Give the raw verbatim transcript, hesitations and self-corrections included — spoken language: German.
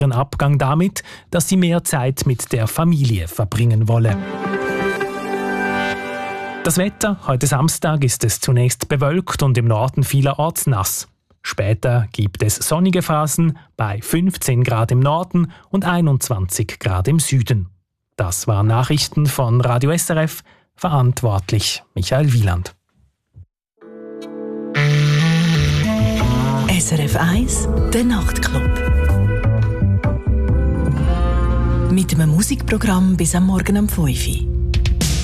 ihren Abgang damit, dass sie mehr Zeit mit der Familie verbringen wolle. Das Wetter: Heute Samstag ist es zunächst bewölkt und im Norden vielerorts nass. Später gibt es sonnige Phasen bei fünfzehn Grad im Norden und einundzwanzig Grad im Süden. Das waren Nachrichten von Radio S R F, verantwortlich Michael Wieland. S R F eins, der Nachtclub. Mit einem Musikprogramm bis am Morgen um fünf Uhr.